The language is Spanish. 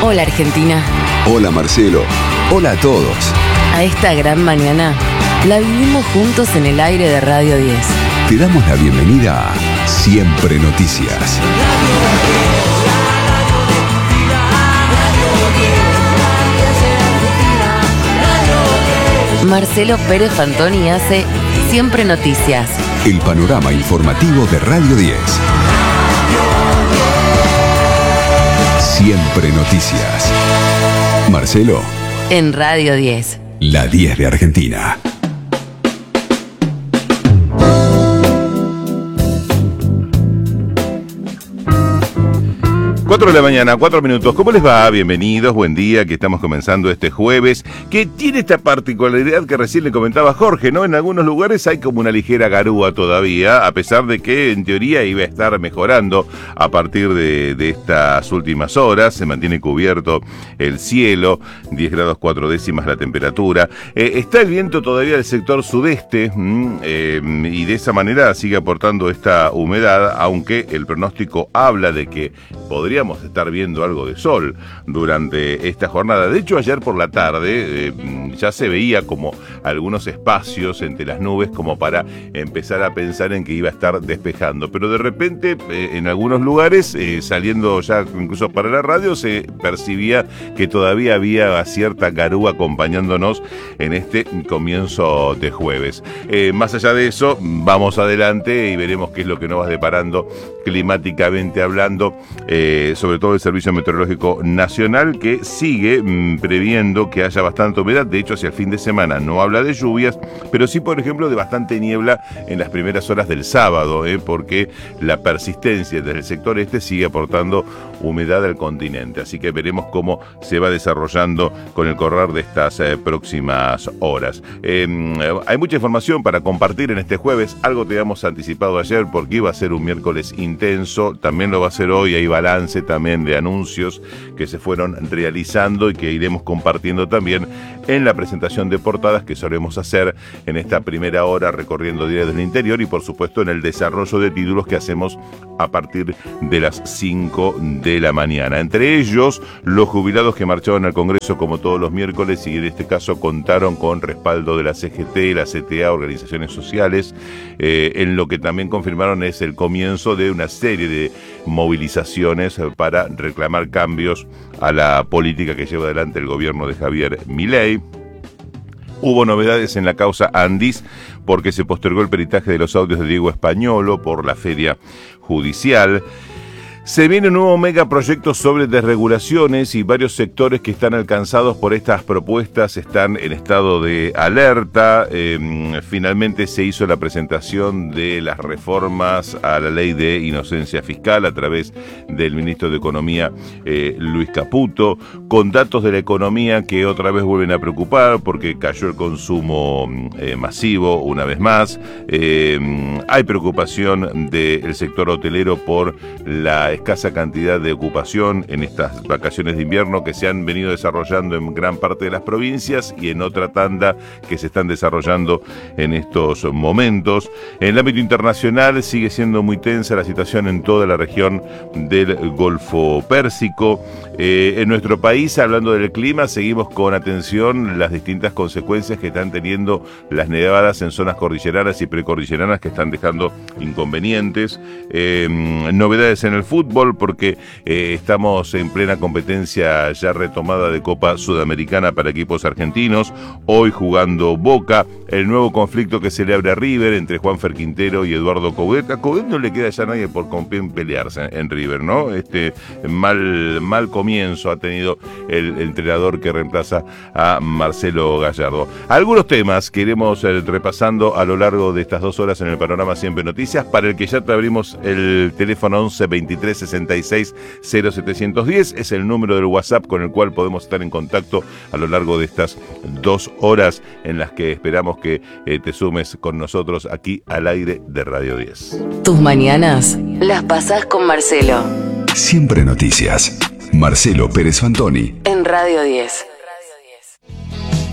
Hola Argentina. Hola Marcelo. Hola a todos. A esta gran mañana la vivimos juntos en el aire de Radio 10. Te damos la bienvenida a Siempre Noticias. Marcelo Pérez Fantoni hace Siempre Noticias. El panorama informativo de Radio 10. Siempre Noticias. Marcelo. En Radio 10. La 10 de Argentina. 4 de la mañana, 4 minutos. ¿Cómo les va? Bienvenidos, buen día, que estamos comenzando este jueves, que tiene esta particularidad que recién le comentaba Jorge, ¿no? En algunos lugares hay como una ligera garúa todavía, a pesar de que en teoría iba a estar mejorando a partir de estas últimas horas. Se mantiene cubierto el cielo, 10 grados 4 décimas la temperatura. Está el viento todavía del sector sudeste y de esa manera sigue aportando esta humedad, aunque el pronóstico habla de que podríamos estar viendo algo de sol durante esta jornada. De hecho, ayer por la tarde ya se veía como algunos espacios entre las nubes como para empezar a pensar en que iba a estar despejando, pero de repente en algunos lugares, saliendo ya incluso para la radio, se percibía que todavía había cierta garúa acompañándonos en este comienzo de jueves. Más allá de eso, vamos adelante y veremos qué es lo que nos va deparando climáticamente hablando, sobre todo el Servicio Meteorológico Nacional, que sigue previendo que haya bastante humedad. De hecho, hacia el fin de semana no habla de lluvias, pero sí, por ejemplo, de bastante niebla en las primeras horas del sábado, porque la persistencia desde el sector este sigue aportando humedad al continente. Así que veremos cómo se va desarrollando con el correr de estas próximas horas. Hay mucha información para compartir en este jueves. Algo te habíamos anticipado ayer porque iba a ser un miércoles intenso. También lo va a ser hoy. Hay balance también de anuncios que se fueron realizando y que iremos compartiendo también en la presentación de portadas que solemos hacer en esta primera hora recorriendo diarios del interior y por supuesto en el desarrollo de títulos que hacemos a partir de las 5 de la mañana. Entre ellos, los jubilados que marcharon al Congreso como todos los miércoles y en este caso contaron con respaldo de la CGT, la CTA, organizaciones sociales, en lo que también confirmaron es el comienzo de una serie de movilizaciones para reclamar cambios a la política que lleva adelante el gobierno de Javier Milei. Hubo novedades en la causa Andis porque se postergó el peritaje de los audios de Diego Españolo por la feria judicial. Se viene un nuevo megaproyecto sobre desregulaciones y varios sectores que están alcanzados por estas propuestas están en estado de alerta. Finalmente se hizo la presentación de las reformas a la ley de inocencia fiscal a través del ministro de Economía, Luis Caputo, con datos de la economía que otra vez vuelven a preocupar porque cayó el consumo masivo una vez más. Hay preocupación del sector hotelero por la escasa cantidad de ocupación en estas vacaciones de invierno que se han venido desarrollando en gran parte de las provincias y en otra tanda que se están desarrollando en estos momentos. En el ámbito internacional sigue siendo muy tensa la situación en toda la región del Golfo Pérsico. En nuestro país, hablando del clima, seguimos con atención las distintas consecuencias que están teniendo las nevadas en zonas cordilleranas y precordilleranas que están dejando inconvenientes. Novedades en el fútbol porque estamos en plena competencia ya retomada de Copa Sudamericana para equipos argentinos. Hoy jugando Boca, el nuevo conflicto que se le abre a River entre Juanfer Quintero y Eduardo Coudet. A Coudet no le queda ya nadie por con quién pelearse en River, ¿no? Mal comienzo ha tenido el entrenador que reemplaza a Marcelo Gallardo. Algunos temas que iremos repasando a lo largo de estas 2 horas en el panorama Siempre Noticias, para el que ya te abrimos el teléfono 11 23 66 0710, es el número del WhatsApp con el cual podemos estar en contacto a lo largo de estas 2 horas en las que esperamos que te sumes con nosotros aquí al aire de Radio 10. Tus mañanas las pasás con Marcelo. Siempre Noticias. Marcelo Pérez Fantoni. En Radio 10.